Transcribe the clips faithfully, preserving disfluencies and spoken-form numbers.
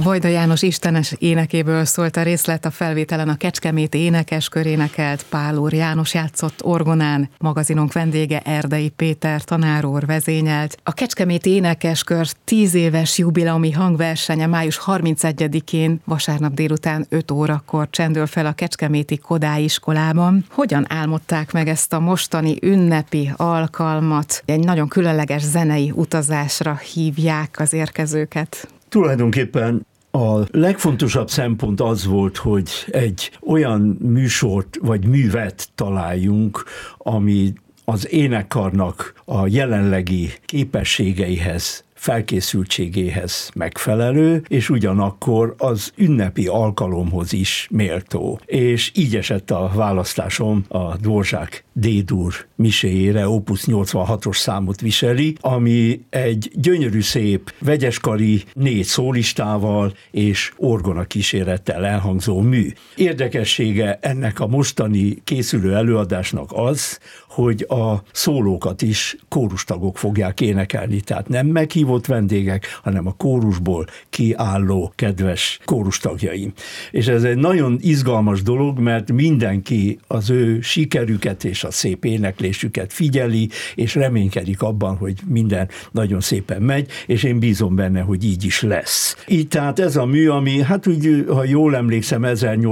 Vajda János istenes énekéből szólt a részlet, a felvételen a Kecskeméti Énekeskör énekelt, Pál úr János játszott orgonán, magazinunk vendége Erdei Péter tanár úr vezényelt. A Kecskeméti Énekeskör tíz éves jubileumi hangversenye május harmincegyedikén vasárnap délután öt órakor csendül fel a kecskeméti Kodály iskolában. Hogyan álmodták meg ezt a mostani ünnepi alkalmat? Egy nagyon különleges zenei utazásra hívják az érkezőket. Tulajdonképpen a legfontosabb szempont az volt, hogy egy olyan műsort vagy művet találjunk, ami az énekkarnak a jelenlegi képességeihez, felkészültségéhez megfelelő, és ugyanakkor az ünnepi alkalomhoz is méltó. És így esett a választásom a Dvořák D-dur miséjére, opus nyolcvanhatos számot viseli, ami egy gyönyörű szép vegyeskari négy szólistával és orgona kísérettel elhangzó mű. Érdekessége ennek a mostani készülő előadásnak az, hogy a szólókat is kórustagok fogják énekelni, tehát nem meghívott vendégek, hanem a kórusból kiálló kedves kórustagjaim. És ez egy nagyon izgalmas dolog, mert mindenki az ő sikerüket és a szép éneklésüket figyeli, és reménykedik abban, hogy minden nagyon szépen megy, és én bízom benne, hogy így is lesz. Így tehát ez a mű, ami, hát úgy, ha jól emlékszem,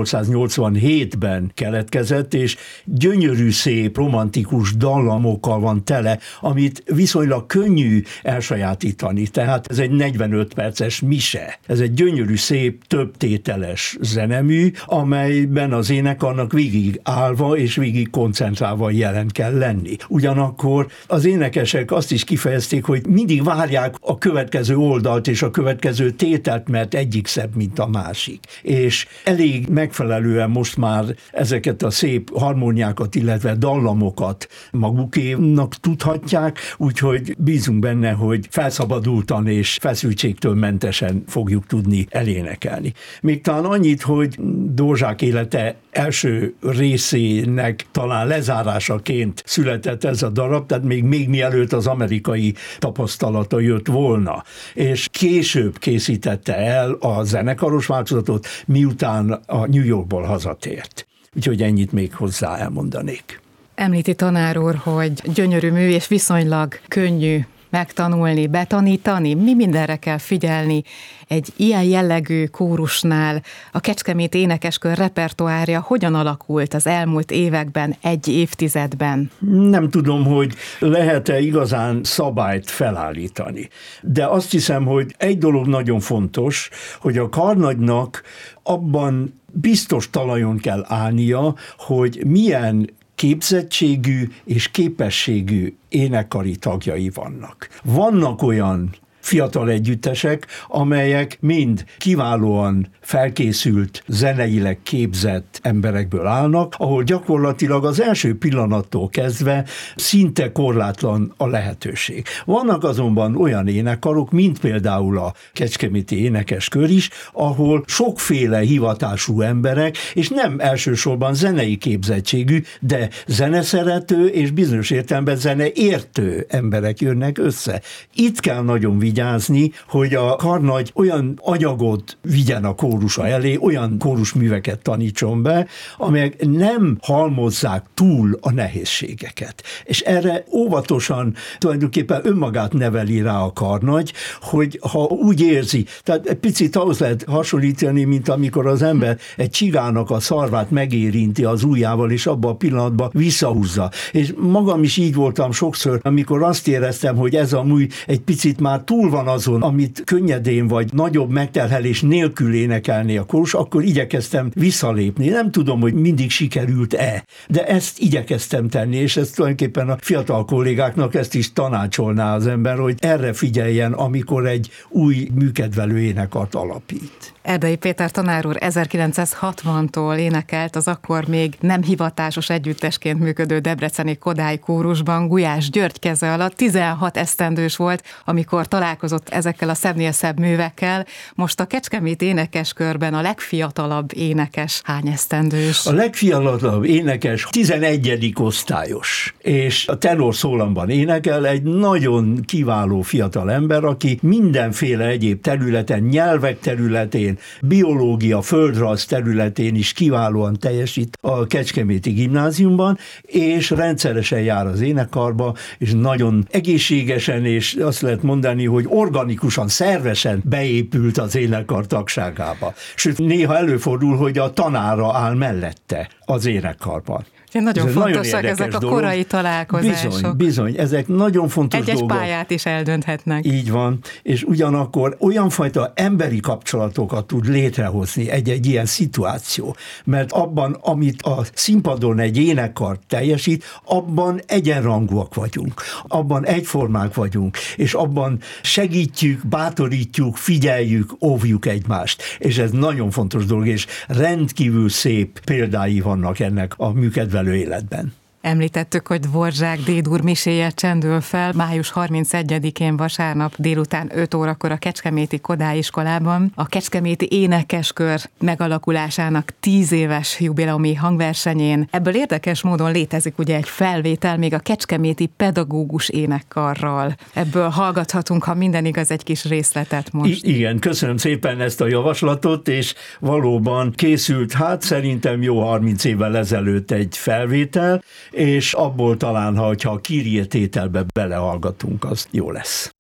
ezernyolcszáznyolcvanhétben keletkezett, és gyönyörű szép, romantikus dallamokkal van tele, amit viszonylag könnyű elsajátítani. Tehát ez egy negyvenöt perces mise. Ez egy gyönyörű szép, többtételes zenemű, amelyben az énekarnak végig állva és végig koncentrálva jelen kell lenni. Ugyanakkor az énekesek azt is kifejezték, hogy mindig várják a következő oldalt és a következő tételt, mert egyik szebb, mint a másik. És elég megfelelően most már ezeket a szép harmóniákat, illetve dallamokat magukénak tudhatják, úgyhogy bízunk benne, hogy felszabadultan és feszültségtől mentesen fogjuk tudni elénekelni. Még talán annyit, hogy Dvořák élete első részének talán lezárásaként született ez a darab, tehát még, még mielőtt az amerikai tapasztalata jött volna. És később készítette el a zenekaros változatot, miután a New Yorkból hazatért. Úgyhogy ennyit még hozzá elmondanék. Említi tanár úr, hogy gyönyörű mű és viszonylag könnyű megtanulni, betanítani, mi mindenre kell figyelni egy ilyen jellegű kórusnál. A Kecskeméti Énekeskör repertoárja hogyan alakult az elmúlt években, egy évtizedben? Nem tudom, hogy lehet-e igazán szabályt felállítani, de azt hiszem, hogy egy dolog nagyon fontos, hogy a karnagynak abban biztos talajon kell állnia, hogy milyen képzettségű és képességű énekkari tagjai vannak. Vannak olyan fiatal együttesek, amelyek mind kiválóan felkészült, zeneileg képzett emberekből állnak, ahol gyakorlatilag az első pillanattól kezdve szinte korlátlan a lehetőség. Vannak azonban olyan énekkarok, mint például a Kecskeméti Énekeskör is, ahol sokféle hivatású emberek, és nem elsősorban zenei képzettségű, de zeneszerető és bizonyos értelemben zeneértő emberek jönnek össze. Itt kell nagyon vigyázni, hogy a karnagy olyan anyagot vigyen a kórusa elé, olyan kórusműveket tanítson be, amelyek nem halmozzák túl a nehézségeket. És erre óvatosan tulajdonképpen önmagát neveli rá a karnagy, hogy ha úgy érzi, tehát egy picit ahhoz lehet hasonlítani, mint amikor az ember egy csigának a szarvát megérinti az ujjával, és abban a pillanatban visszahúzza. És magam is így voltam sokszor, amikor azt éreztem, hogy ez a mű egy picit már túl van azon, amit könnyedén vagy nagyobb megterhelés nélkül énekelni a kórus, akkor igyekeztem visszalépni. Nem tudom, hogy mindig sikerült-e, de ezt igyekeztem tenni, és ezt tulajdonképpen a fiatal kollégáknak ezt is tanácsolná az ember, hogy erre figyeljen, amikor egy új műkedvelő énekart alapít. Erdei Péter tanár úr ezerkilencszázhatvantól énekelt az akkor még nem hivatásos együttesként működő debreceni Kodály kórusban, Gulyás György keze alatt. tizenhat esztendős volt, amikor talált találkozott ezekkel a szebbnél szebb művekkel. Most a Kecskeméti Énekeskörben a legfiatalabb énekes hány esztendős? A legfiatalabb énekes tizenegyedik osztályos, és a tenor szólamban énekel, egy nagyon kiváló fiatal ember, aki mindenféle egyéb területen, nyelvek területén, biológia, földrajz területén is kiválóan teljesít a Kecskeméti Gimnáziumban, és rendszeresen jár az énekkarba, és nagyon egészségesen, és azt lehet mondani, hogy organikusan, szervesen beépült az énekkar tagságába. Sőt, néha előfordul, hogy a tanára áll mellette az énekkarban. Nagyon ez fontosak nagyon ezek a dolog. Korai találkozások. Bizony, bizony, ezek nagyon fontos Egy-egy dolgok. pályát is eldönthetnek. Így van, és ugyanakkor olyan fajta emberi kapcsolatokat tud létrehozni egy-egy ilyen szituáció, mert abban, amit a színpadon egy énekkar teljesít, abban egyenrangúak vagyunk, abban egyformák vagyunk, és abban segítjük, bátorítjuk, figyeljük, óvjuk egymást. És ez nagyon fontos dolog, és rendkívül szép példái vannak ennek a műkedvelő életben. Említettük, hogy Dvorzsák dédúr miséje csendül fel május harmincegyedikén vasárnap délután öt órakor a Kecskeméti Kodály iskolában. A Kecskeméti Énekeskör megalakulásának tíz éves jubileumi hangversenyén. Ebből érdekes módon létezik ugye egy felvétel még a Kecskeméti Pedagógus Énekkarral. Ebből hallgathatunk, ha minden igaz, egy kis részletet most. I- igen, köszönöm szépen ezt a javaslatot, és valóban készült, hát szerintem jó harminc évvel ezelőtt egy felvétel, és abból talán, ha a Kyrie tételbe belehallgatunk, az jó lesz.